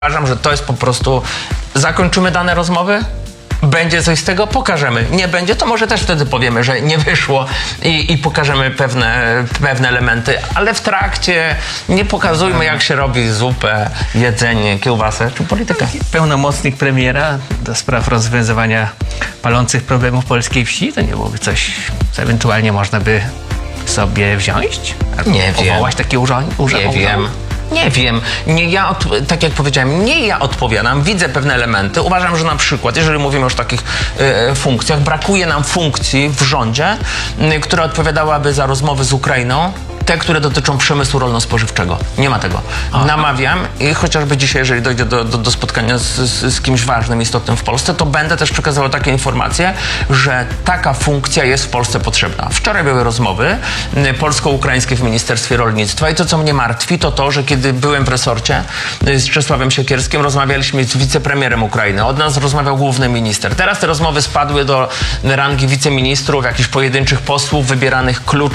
Uważam, że to jest po prostu, zakończymy dane rozmowy, będzie coś z tego, pokażemy. Nie będzie, to może też wtedy powiemy, że nie wyszło i pokażemy pewne elementy, ale w trakcie nie pokazujmy, jak się robi zupę, jedzenie, kiełbasę czy politykę. Pełnomocnik premiera do spraw rozwiązywania palących problemów polskiej wsi, to nie byłoby coś, co ewentualnie można by sobie wziąć? Albo Nie wiem. powołać takie urząd? Nie wiem. Tak jak powiedziałem, nie ja odpowiadam, widzę pewne elementy. Uważam, że na przykład, jeżeli mówimy już o takich funkcjach, brakuje nam funkcji w rządzie, która odpowiadałaby za rozmowy z Ukrainą, te, które dotyczą przemysłu rolno-spożywczego. Nie ma tego. Namawiam i chociażby dzisiaj, jeżeli dojdzie do spotkania z kimś ważnym, istotnym w Polsce, to będę też przekazywał takie informacje, że taka funkcja jest w Polsce potrzebna. Wczoraj były rozmowy polsko-ukraińskie w Ministerstwie Rolnictwa i to, co mnie martwi, to to, że kiedy byłem w resorcie z Czesławem Siekierskim, rozmawialiśmy z wicepremierem Ukrainy. Od nas rozmawiał główny minister. Teraz te rozmowy spadły do rangi wiceministrów, jakichś pojedynczych posłów wybieranych kluczowo